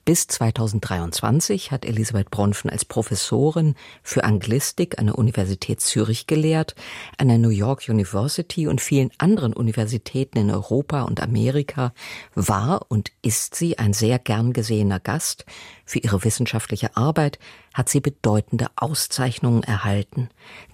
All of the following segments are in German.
Bis 2023 hat Elisabeth Bronfen als Professorin für Anglistik an der Universität Zürich gelehrt, an der New York University und vielen anderen Universitäten in Europa und Amerika war und ist sie ein sehr gern gesehener Gast. Für ihre wissenschaftliche Arbeit hat sie bedeutende Auszeichnungen erhalten.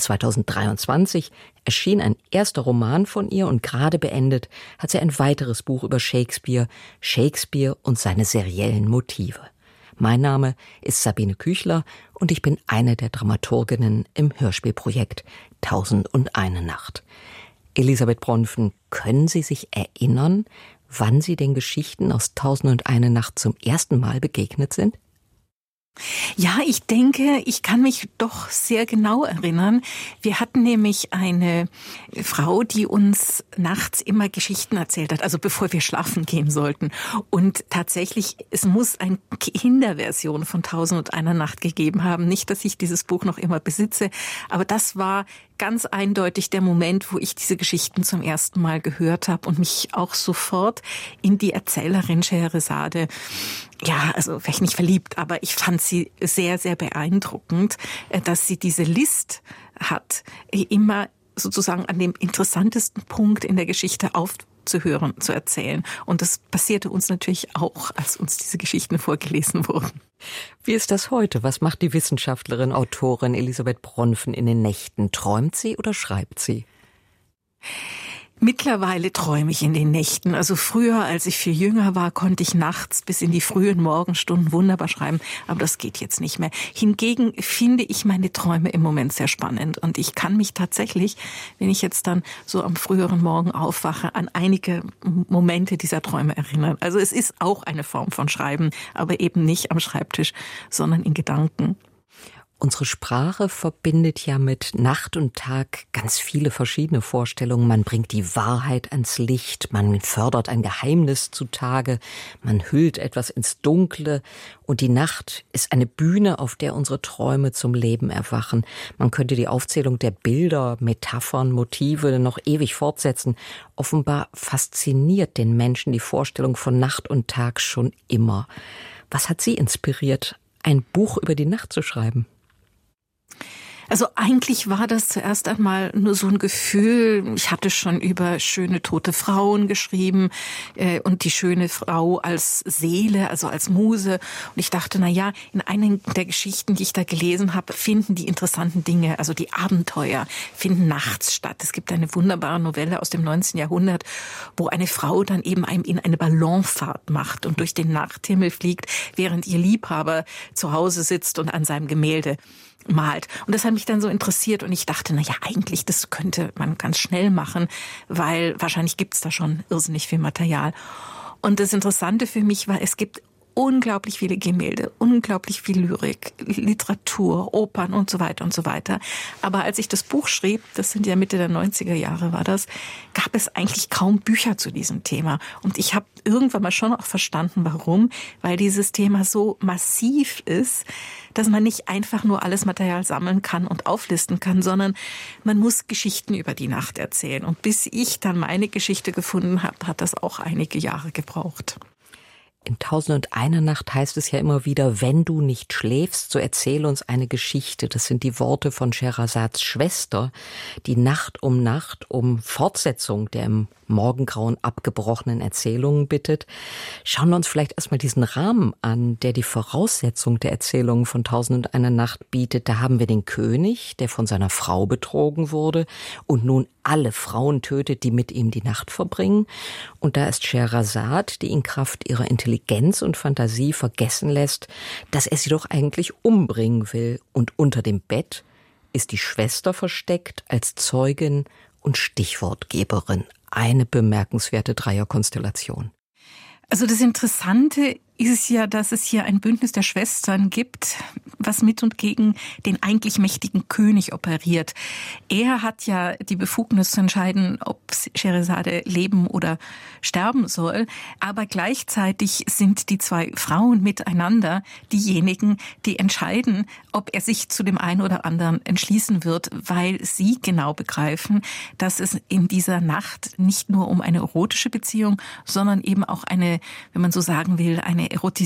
2023 erschien ein erster Roman von ihr und gerade beendet hat sie ein weiteres Buch über Shakespeare, Shakespeare und seine seriellen Motive. Mein Name ist Sabine Küchler und ich bin eine der Dramaturginnen im Hörspielprojekt 1001 Nacht. Elisabeth Bronfen, können Sie sich erinnern, wann Sie den Geschichten aus 1001 Nacht zum ersten Mal begegnet sind? Ja, ich denke, ich kann mich doch sehr genau erinnern. Wir hatten nämlich eine Frau, die uns nachts immer Geschichten erzählt hat, also bevor wir schlafen gehen sollten. Und tatsächlich, es muss eine Kinderversion von 1001 Nacht gegeben haben. Nicht, dass ich dieses Buch noch immer besitze, aber das war ganz eindeutig der Moment, wo ich diese Geschichten zum ersten Mal gehört habe und mich auch sofort in die Erzählerin Scheherazade, ja, also vielleicht nicht verliebt, aber ich fand sie sehr, sehr beeindruckend, dass sie diese List hat, immer sozusagen an dem interessantesten Punkt in der Geschichte aufzuhören, zu erzählen. Und das passierte uns natürlich auch, als uns diese Geschichten vorgelesen wurden. Wie ist das heute? Was macht die Wissenschaftlerin, Autorin Elisabeth Bronfen in den Nächten? Träumt sie oder schreibt sie? Mittlerweile träume ich in den Nächten. Also früher, als ich viel jünger war, konnte ich nachts bis in die frühen Morgenstunden wunderbar schreiben, aber das geht jetzt nicht mehr. Hingegen finde ich meine Träume im Moment sehr spannend und ich kann mich tatsächlich, wenn ich jetzt dann so am früheren Morgen aufwache, an einige Momente dieser Träume erinnern. Also es ist auch eine Form von Schreiben, aber eben nicht am Schreibtisch, sondern in Gedanken. Unsere Sprache verbindet ja mit Nacht und Tag ganz viele verschiedene Vorstellungen. Man bringt die Wahrheit ans Licht, man fördert ein Geheimnis zutage, man hüllt etwas ins Dunkle und die Nacht ist eine Bühne, auf der unsere Träume zum Leben erwachen. Man könnte die Aufzählung der Bilder, Metaphern, Motive noch ewig fortsetzen. Offenbar fasziniert den Menschen die Vorstellung von Nacht und Tag schon immer. Was hat Sie inspiriert, ein Buch über die Nacht zu schreiben? Also eigentlich war das zuerst einmal nur so ein Gefühl. Ich hatte schon über schöne tote Frauen geschrieben und die schöne Frau als Seele, also als Muse. Und ich dachte, na ja, in einer der Geschichten, die ich da gelesen habe, finden die interessanten Dinge, also die Abenteuer, finden nachts statt. Es gibt eine wunderbare Novelle aus dem 19. Jahrhundert, wo eine Frau dann eben in eine Ballonfahrt macht und durch den Nachthimmel fliegt, während ihr Liebhaber zu Hause sitzt und an seinem Gemälde malt. Und das hat mich dann so interessiert und ich dachte, na ja, eigentlich, das könnte man ganz schnell machen, weil wahrscheinlich gibt's da schon irrsinnig viel Material. Und das Interessante für mich war, es gibt unglaublich viele Gemälde, unglaublich viel Lyrik, Literatur, Opern und so weiter und so weiter. Aber als ich das Buch schrieb, das sind ja Mitte der 90er Jahre war das, gab es eigentlich kaum Bücher zu diesem Thema. Und ich habe irgendwann mal schon auch verstanden, warum, weil dieses Thema so massiv ist, dass man nicht einfach nur alles Material sammeln kann und auflisten kann, sondern man muss Geschichten über die Nacht erzählen. Und bis ich dann meine Geschichte gefunden habe, hat das auch einige Jahre gebraucht. In 1001 Nacht heißt es ja immer wieder, wenn du nicht schläfst, so erzähle uns eine Geschichte. Das sind die Worte von Scheherasads Schwester, die Nacht um Fortsetzung der im Morgengrauen abgebrochenen Erzählungen bittet. Schauen wir uns vielleicht erstmal diesen Rahmen an, der die Voraussetzung der Erzählungen von 1001 Nacht bietet. Da haben wir den König, der von seiner Frau betrogen wurde und nun alle Frauen tötet, die mit ihm die Nacht verbringen. Und da ist Scheherazade, die in Kraft ihrer Intelligenz und Fantasie vergessen lässt, dass er sie doch eigentlich umbringen will. Und unter dem Bett ist die Schwester versteckt als Zeugin und Stichwortgeberin. Eine bemerkenswerte Dreierkonstellation. Also das Interessante ist ja, dass es hier ein Bündnis der Schwestern gibt, was mit und gegen den eigentlich mächtigen König operiert. Er hat ja die Befugnis zu entscheiden, ob Scheherazade leben oder sterben soll. Aber gleichzeitig sind die zwei Frauen miteinander diejenigen, die entscheiden, ob er sich zu dem einen oder anderen entschließen wird, weil sie genau begreifen, dass es in dieser Nacht nicht nur um eine erotische Beziehung, sondern eben auch eine, wenn man so sagen will, eine